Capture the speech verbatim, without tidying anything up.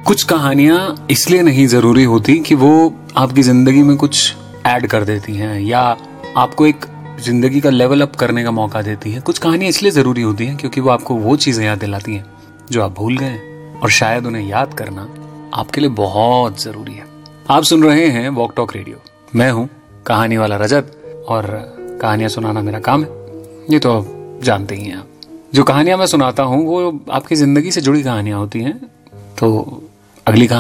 कुछ कहानियां इसलिए नहीं जरूरी होती कि वो आपकी जिंदगी में कुछ ऐड कर देती हैं या आपको एक जिंदगी का लेवल अप करने का मौका देती है। कुछ कहानियां इसलिए जरूरी होती हैं क्योंकि वो आपको वो चीजें याद दिलाती हैं जो आप भूल गए, और शायद उन्हें याद करना आपके लिए बहुत जरूरी है। आप सुन रहे हैं वॉक टॉक रेडियो। मैं हूं कहानी वाला रजत और कहानियां सुनाना मेरा काम है, ये तो आप जानते ही हैं। आप जो कहानियां मैं सुनाता हूं वो आपकी जिंदगी से जुड़ी कहानियां होती हैं। तो अगली कहानी